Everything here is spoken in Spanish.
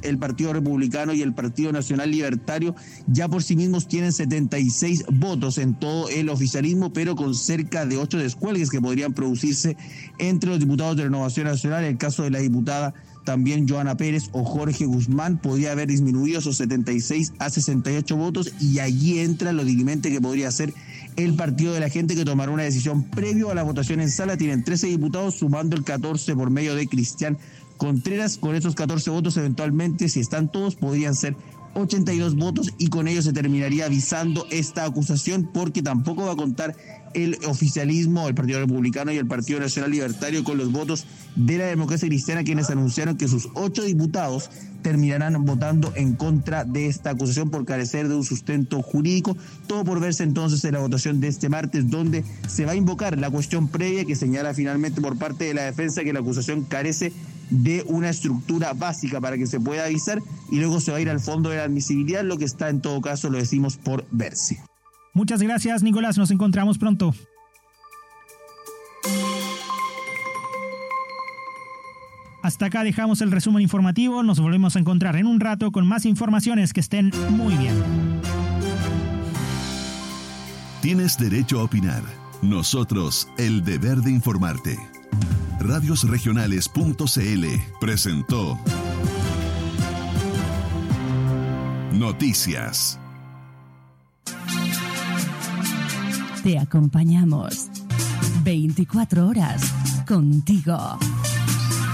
el Partido Republicano y el Partido Nacional Libertario ya por sí mismos tienen 76 votos en todo el oficialismo, pero con cerca de 8 descuelgues que podrían producirse entre los diputados de Renovación Nacional. El caso de la diputada también Joana Pérez o Jorge Guzmán podría haber disminuido esos 76 a 68 votos, y allí entra lo dirimente que podría ser el Partido de la Gente, que tomará una decisión previo a la votación en sala. Tienen 13 diputados, sumando el 14 por medio de Cristian Contreras. Con esos 14 votos, eventualmente, si están todos, podrían ser 82 votos, y con ello se terminaría avisando esta acusación, porque tampoco va a contar el oficialismo, el Partido Republicano y el Partido Nacional Libertario con los votos de la Democracia Cristiana, quienes anunciaron que sus 8 diputados terminarán votando en contra de esta acusación por carecer de un sustento jurídico. Todo por verse entonces en la votación de este martes, donde se va a invocar la cuestión previa que señala finalmente por parte de la defensa que la acusación carece de una estructura básica para que se pueda avisar, y luego se va a ir al fondo de la admisibilidad, lo que está en todo caso, lo decimos, por verse. Muchas gracias, Nicolás, nos encontramos pronto. Hasta acá dejamos el resumen informativo, nos volvemos a encontrar en un rato con más informaciones. Que estén muy bien. Tienes derecho a opinar. Nosotros, el deber de informarte. Radiosregionales.cl presentó Noticias. Te acompañamos 24 horas contigo.